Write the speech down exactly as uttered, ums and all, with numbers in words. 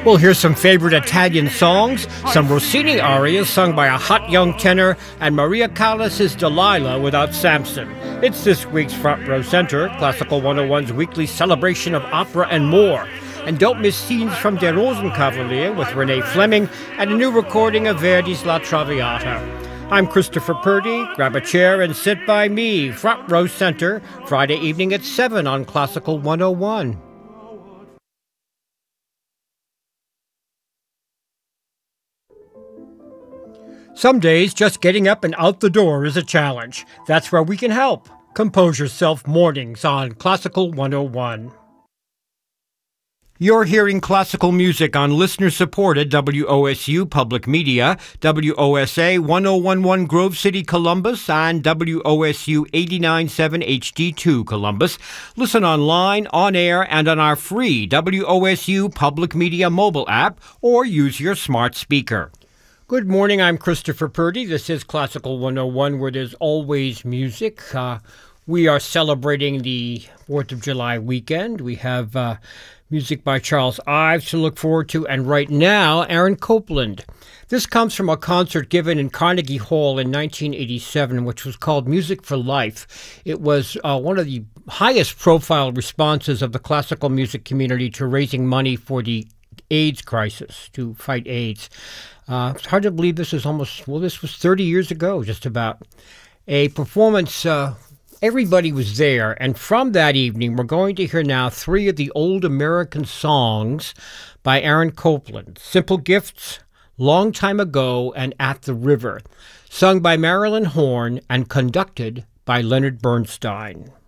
We'll hear some favorite Italian songs, some Rossini arias sung by a hot young tenor, and Maria Callas's Delilah without Samson. It's this week's Front Row Center, Classical one oh one's weekly celebration of opera and more. And don't miss scenes from Der Rosenkavalier with Renee Fleming and a new recording of Verdi's La Traviata. I'm Christopher Purdy. Grab a chair and sit by me. Front Row Center, Friday evening at seven on Classical one oh one. Some days, just getting up and out the door is a challenge. That's where we can help. Compose Yourself Mornings on Classical one oh one. You're hearing classical music on listener-supported W O S U Public Media, W O S A one oh one point one Grove City, Columbus, and W O S U eighty-nine point seven H D two Columbus. Listen online, on air, and on our free W O S U Public Media mobile app, or use your smart speaker. Good morning, I'm Christopher Purdy. This is Classical one oh one, where there's always music. Uh, we are celebrating the fourth of July weekend. We have uh, music by Charles Ives to look forward to, and right now, Aaron Copland. This comes from a concert given in Carnegie Hall in nineteen eighty-seven, which was called Music for Life. It was uh, one of the highest profile responses of the classical music community to raising money for the AIDS crisis, to fight AIDS. Uh, it's hard to believe this is almost, well, this was thirty years ago, just about. A performance, uh, everybody was there. And from that evening, we're going to hear now three of the old American songs by Aaron Copland. Simple Gifts, Long Time Ago, and At the River. Sung by Marilyn Horne and conducted by Leonard Bernstein.